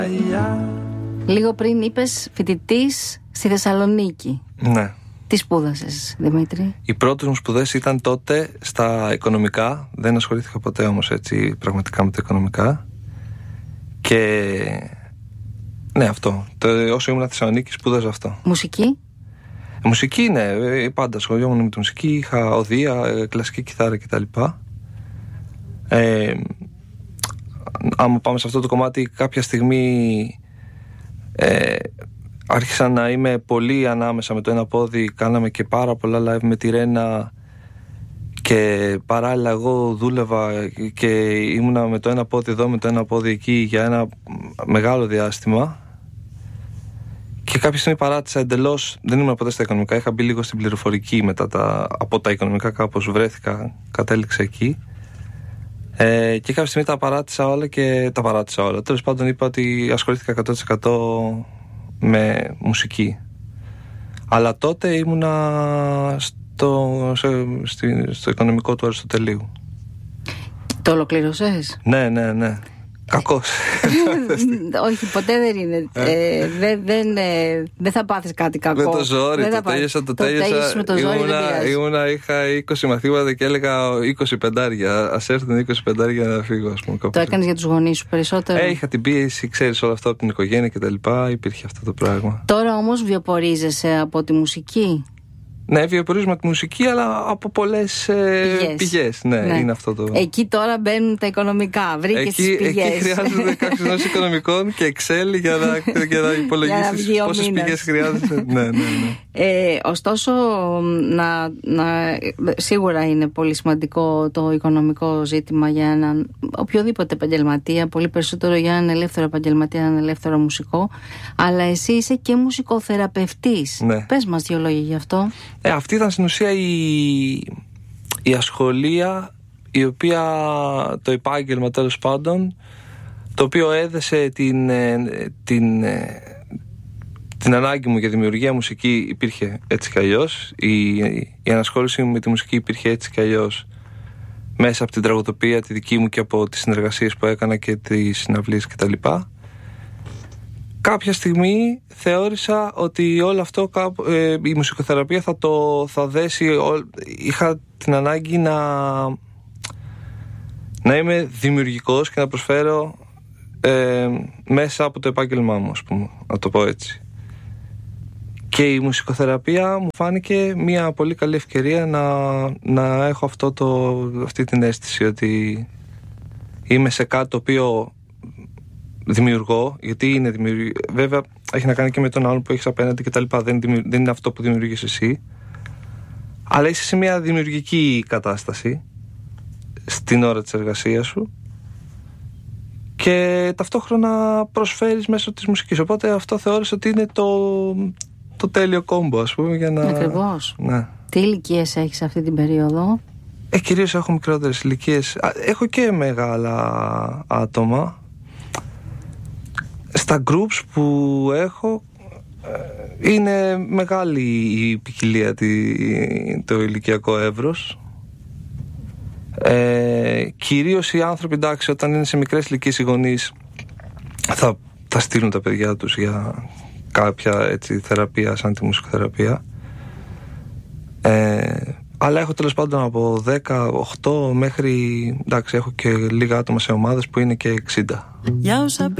Λίγο πριν είπες φοιτητής στη Θεσσαλονίκη. Ναι. Τι σπούδασες, Δημήτρη? Οι πρώτες μου σπουδές ήταν τότε στα οικονομικά. Δεν ασχολήθηκα ποτέ όμως έτσι πραγματικά με τα οικονομικά. Και ναι, αυτό. Όσο ήμουν στη Θεσσαλονίκη σπούδαζα αυτό. Μουσική? Μουσική, ναι. Πάντα ασχολιόμουν με τη μουσική. Είχα οδεία, κλασική κιθάρα κτλ. Άμα πάμε σε αυτό το κομμάτι, κάποια στιγμή άρχισα να είμαι πολύ ανάμεσα με το ένα πόδι. Κάναμε και πάρα πολλά live με τη Ρένα και παράλληλα εγώ δούλευα και ήμουνα με το ένα πόδι εδώ, με το ένα πόδι εκεί για ένα μεγάλο διάστημα. Και κάποια στιγμή παράτησα εντελώς. Δεν ήμουν ποτέ στα οικονομικά. Είχα μπει λίγο στην πληροφορική μετά από τα οικονομικά, κάπως βρέθηκα, κατέληξα εκεί. Και κάποια στιγμή τα παράτησα όλα. Τέλος πάντων είπα ότι ασχολήθηκα 100% με μουσική. Αλλά τότε ήμουνα στο οικονομικό του Αριστοτελείου. Το ολοκλήρωσες? Ναι. Κακός. Όχι, ποτέ δεν είναι. Δεν θα πάθεις κάτι κακό. Με το ζόρι, το τέλειωσα. Είχα 20 μαθήματα και έλεγα 20 πεντάρια. Ας έρθουν 20 πεντάρια να φύγω, ας πούμε. Το έκανες για τους γονείς σου περισσότερο? Είχα την πίεση, ξέρεις, όλο αυτό από την οικογένεια κτλ. Υπήρχε αυτό το πράγμα. Τώρα όμως βιοπορίζεσαι από τη μουσική? Ναι, βιοπορίζουμε τη μουσική, αλλά από πολλές πηγές. Ναι, είναι αυτό το. Εκεί τώρα μπαίνουν τα οικονομικά. Βρήκες τις πηγές. Εκεί χρειάζεται κάποιος γνώση οικονομικών και Excel για να υπολογίσεις πόσες πηγές χρειάζεται. Ναι. Ωστόσο, σίγουρα είναι πολύ σημαντικό το οικονομικό ζήτημα για έναν οποιοδήποτε επαγγελματία, πολύ περισσότερο για έναν ελεύθερο επαγγελματία, έναν ελεύθερο μουσικό. Αλλά εσύ είσαι και μουσικοθεραπευτής. Ναι. Πες μας δύο λόγια γι' αυτό. Αυτή ήταν στην ουσία η ασχολία, η οποία το επάγγελμα τέλος πάντων, το οποίο έδεσε την ανάγκη μου για δημιουργία μουσική, υπήρχε έτσι κι αλλιώς. Η ανασχόληση μου με τη μουσική υπήρχε έτσι κι αλλιώς μέσα από την τραγουδοποιία τη δική μου και από τις συνεργασίες που έκανα και τις συναυλίες κτλ. Κάποια στιγμή θεώρησα ότι όλο αυτό η μουσικοθεραπεία θα δέσει. Είχα την ανάγκη να είμαι δημιουργικός και να προσφέρω μέσα από το επάγγελμά μου, ας πούμε, να το πω έτσι. Και η μουσικοθεραπεία μου φάνηκε μια πολύ καλή ευκαιρία να έχω αυτή την αίσθηση ότι είμαι σε κάτι το οποίο δημιουργώ, γιατί είναι βέβαια έχει να κάνει και με τον άλλον που έχεις απέναντι κτλ. Δεν είναι αυτό που δημιουργείς εσύ, αλλά είσαι σε μια δημιουργική κατάσταση στην ώρα της εργασίας σου και ταυτόχρονα προσφέρεις μέσω της μουσικής. Οπότε αυτό θεώρησα ότι είναι το τέλειο κόμπο, ας πούμε, για να. Ακριβώς. Ναι. Τι ηλικίες έχεις αυτή την περίοδο? Κυρίως έχω μικρότερες ηλικίες. Έχω και μεγάλα άτομα. Στα groups που έχω είναι μεγάλη η ποικιλία, το ηλικιακό εύρος. Κυρίως οι άνθρωποι, εντάξει, όταν είναι σε μικρές ηλικίες οι γονείς θα στείλουν τα παιδιά τους για κάποια έτσι θεραπεία σαν τη μουσικοθεραπεία. Αλλά έχω τέλος πάντων από 18 μέχρι, εντάξει, έχω και λίγα άτομα σε ομάδες που είναι και 60. Για όσα